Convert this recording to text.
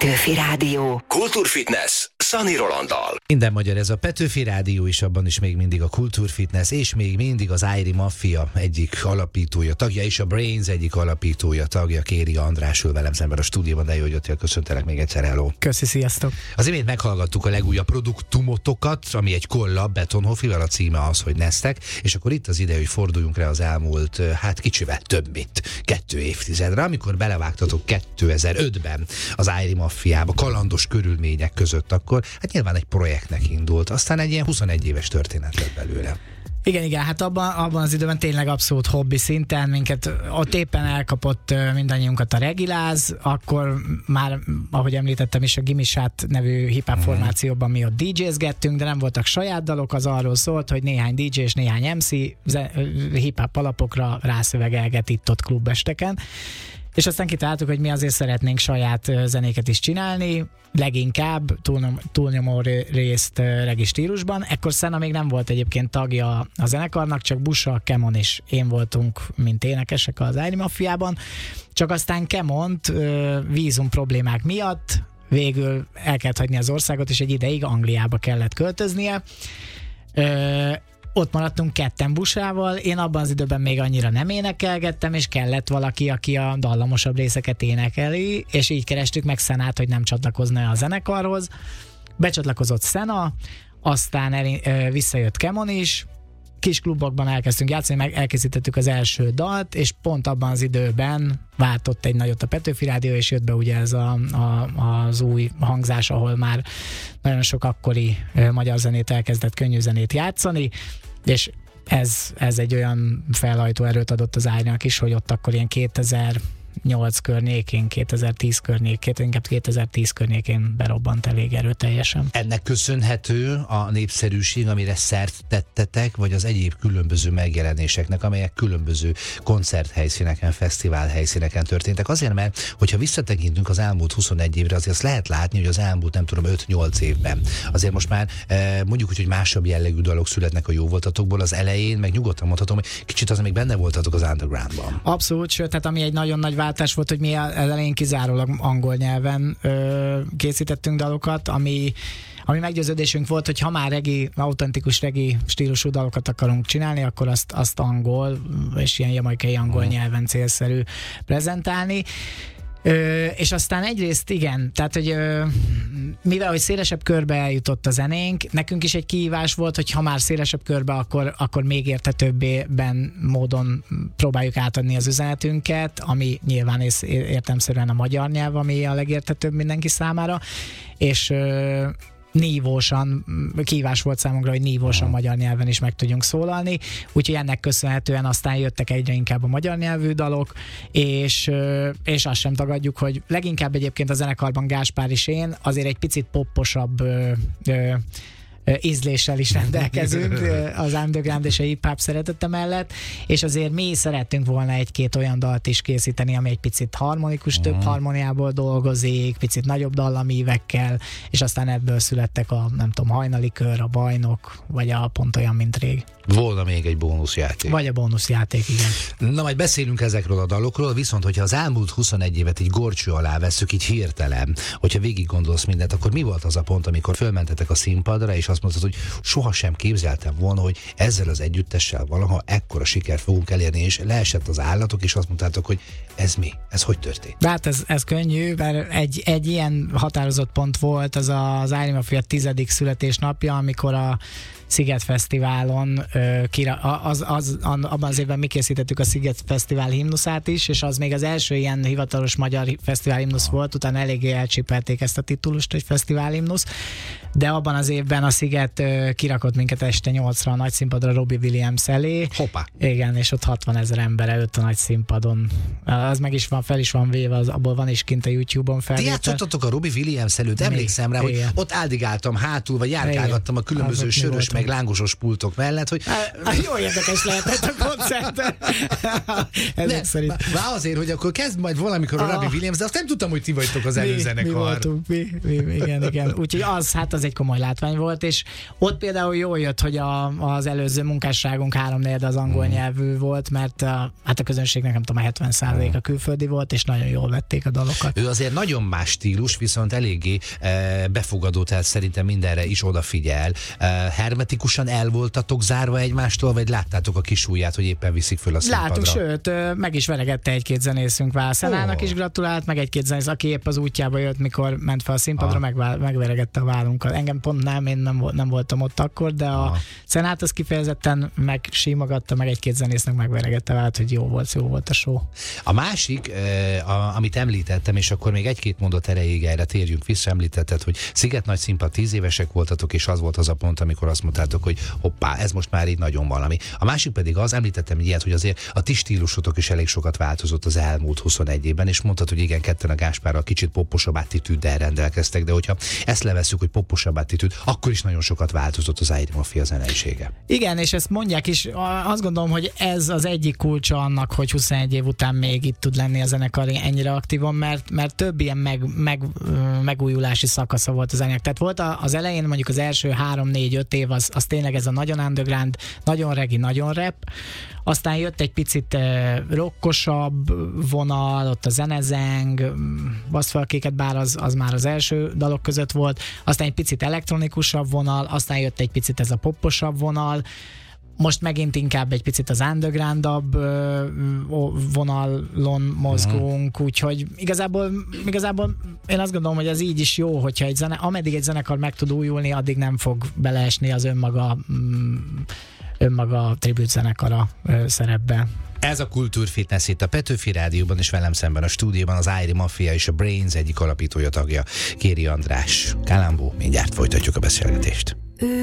Petőfi Rádió. Kultúrfitness Szani Rolanddal. Minden magyar, ez a Petőfi Rádió is, abban is még mindig a Kultúrfitness, és még mindig az Ájri Maffia egyik alapítója, tagja, és a Brains egyik alapítója, tagja, Kéri András ül velem szemben a stúdióban, de jó, hogy jöttél, köszöntelek még egyszer, hello. Köszi, sziasztok. Az imént meghallgattuk a legújabb produktumotokat, ami egy kollab Betonhoffival, a címe az, hogy Neztek, és akkor itt az ide, hogy forduljunk rá az elmúlt, kicsivel több, mint 2 évtizedre, amikor belevágtatok 2005-ben az Ájri Maffiába, kalandos körülmények között, akkor hát nyilván egy projektnek indult, aztán egy ilyen 21 éves történet lett belőle. Igen, hát abban az időben tényleg abszolút hobbi szinten minket ott éppen elkapott mindannyiunkat a regiláz, akkor már, ahogy említettem is, a Gimisát nevű hip-hop formációban mi ott DJ-zgettünk, de nem voltak saját dalok, az arról szólt, hogy néhány DJ és néhány MC hip-hop alapokra rászövegelget itt-ott klubesteken. És aztán kitaláltuk, hogy mi azért szeretnénk saját zenéket is csinálni, leginkább túlnyomó részt regi stílusban. Ekkor Szena még nem volt egyébként tagja a zenekarnak, csak Busa, Kemon és én voltunk, mint énekesek az Ájri Maffiában. Csak aztán Kemont vízum problémák miatt végül el kellett hagyni az országot, és egy ideig Angliába kellett költöznie. Ott maradtunk ketten Busával, én abban az időben még annyira nem énekelgettem, és kellett valaki, aki a dallamosabb részeket énekeli, és így kerestük meg Szenát, hogy nem csatlakozna a zenekarhoz. Becsatlakozott Szena, aztán visszajött Kemon is, kis klubokban elkezdtünk játszani, meg elkészítettük az első dalt, és pont abban az időben váltott egy nagyot a Petőfi Rádió, és jött be ugye ez az új hangzás, ahol már nagyon sok akkori magyar zenét elkezdett könnyű zenét játszani, és ez egy olyan felhajtó erőt adott az Ájrinak is, hogy ott akkor ilyen 2008 környékén, 2010 környékén, inkább 2010 környékén berobbant elég erőteljesen. Ennek köszönhető a népszerűség, amire szert tettetek, vagy az egyéb különböző megjelenéseknek, amelyek különböző koncerthelyszíneken, fesztiválhelyszíneken történtek? Azért, mert hogyha visszatekintünk az elmúlt 21 évre, azért azt lehet látni, hogy az elmúlt, nem tudom, 5-8 évben azért most már mondjuk úgy, hogy másabb jellegű dalok születnek a jóvoltatokból, az elején, meg nyugodtan mondhatom, hogy kicsit az még benne voltatok az undergroundban. Abszolút, sőt, tehát ami egy nagyon nagy váltás volt, hogy mi elején kizárólag angol nyelven készítettünk dalokat, ami meggyőződésünk volt, hogy ha már autentikus regi stílusú dalokat akarunk csinálni, akkor azt angol, és ilyen jamaikai angol nyelven célszerű prezentálni. És aztán egyrészt igen, tehát hogy mivel hogy szélesebb körbe eljutott a zenénk, nekünk is egy kihívás volt, hogy ha már szélesebb körbe, akkor még érthetőbben módon próbáljuk átadni az üzenetünket, ami nyilván értelemszerűen a magyar nyelv, ami a legérthetőbb mindenki számára, és nívósan, kihívás volt számunkra, hogy nívósan magyar nyelven is meg tudjunk szólalni, úgyhogy ennek köszönhetően aztán jöttek egyre inkább a magyar nyelvű dalok, és azt sem tagadjuk, hogy leginkább egyébként a zenekarban Gáspár és én azért egy picit popposabb ízléssel is rendelkezünk az underground és a hip-hop szeretete mellett, és azért mi szerettünk volna egy-két olyan dalt is készíteni, ami egy picit harmonikus, több harmóniából dolgozik, picit nagyobb dallamívekkel, és aztán ebből születtek a, nem tudom, Hajnali Kör, a Bajnok, vagy a Pont olyan, mint rég. Volna még egy bónuszjáték. Vagy a bónuszjáték, igen. Na, majd beszélünk ezekről a dalokról, viszont hogyha az elmúlt 21 évet így górcső alá vesszük, így hirtelen, hogyha végig gondolsz mindent, akkor mi volt az a pont, amikor fölmentetek a színpadra, és azt mondtad, hogy sohasem képzeltem volna, hogy ezzel az együttessel valaha ekkora sikert fogunk elérni, és leesett az állatok, és azt mondtátok, hogy ez mi? Ez hogy történt? De hát ez könnyű, mert egy ilyen határozott pont volt az Ájri Maffia 10. születésnapja, amikor a Sziget Fesztiválon, abban az évben mi készítettük a Sziget Fesztivál himnuszát is, és az még az első ilyen hivatalos magyar fesztivál himnusz volt, utána eléggé elcsípelték ezt a titulust, hogy fesztivál himnusz, de abban az évben a Sziget kirakott minket este 8-ra a nagy színpadra Robbie Williams elé. Hoppá! Igen, és ott 60 000 ember előtt a nagy színpadon. Az meg is van, fel is van véve, abból van is kint a YouTube-on felvétel. Ti játszottatok a Robbie Williams előtt, emlékszem rá, hogy ott áldigáltam hátul, vagy járkálgattam a különböző sörös meg lángosos pultok mellett, hogy... Jó érdekes lehetett a koncert. Ezek szerint. Azért, hogy akkor kezd majd valamikor a Robbie Williams, de azt nem tudtam, hogy ti vagytok az előzenekar. Mi voltunk, igen. Úgyhogy az egy komoly látvány volt, és ott például jól jött, hogy az előző munkásságunk 3/4 az angol nyelvű volt, mert hát a közönségnek nem tudom, 70% a külföldi volt, és nagyon jól vették a dalokat. Ő azért nagyon más stílus, viszont eléggé befogadó, tehát szerintem mindenre is odafigyel. Hermetikusan el voltatok zárva egymástól, vagy láttátok a kis ujját, hogy éppen viszik föl a színpadra? Láttuk, sőt, meg is veregette egy-két zenészünk, Vászenának is gratulált, meg egy-két zenész, aki épp az útjába jött, mikor ment fel a színpadra, megveregette a vállunkat. Engem pont én nem voltam ott akkor, de a Szenát az kifejezetten megsímogatta, meg egy-két zenésznek megveregette vált, hogy jó volt a show. A másik, amit említettem, és akkor még egy-két mondat erejéig erre térjünk vissza, említetted, hogy Sziget nagy színpad, 10 évesek voltatok, és az volt az a pont, amikor azt mondtátok, hogy hoppá, ez most már így nagyon valami. A másik pedig az, említettem ilyet, hogy azért a ti stílusotok is elég sokat változott az elmúlt 21 évben, és mondtad, hogy igen, ketten a Gáspárral kicsit popposabb attitűddel rendelkeztek, de hogyha ezt levesszük, hogy popposabb attitűd, akkor is nagyon sokat változott az Airi Mafia zeneisége. Igen, és ezt mondják is, azt gondolom, hogy ez az egyik kulcsa annak, hogy 21 év után még itt tud lenni a zenekar ennyire aktívan, mert több ilyen megújulási szakasza volt a zenének. Tehát volt az elején mondjuk az első 3-4-5 év az tényleg ez a nagyon underground, nagyon reggae, nagyon rap, aztán jött egy picit rockosabb vonal, ott a zenezeng, baszfalkéket, bár az már az első dalok között volt, aztán egy picit elektronikusabb vonal, aztán jött egy picit ez a popposabb vonal, most megint inkább egy picit az undergroundabb vonalon mozgunk, úgyhogy igazából én azt gondolom, hogy ez így is jó, hogyha ameddig egy zenekar meg tud újulni, addig nem fog beleesni az önmaga tribute zenekara szerepbe. Ez a Kultúrfitness itt a Petőfi Rádióban, és velem szemben a stúdióban az Airi Mafia és a Brains egyik alapítója, tagja, Kéri András. Kalambó, mindjárt folytatjuk a beszélgetést.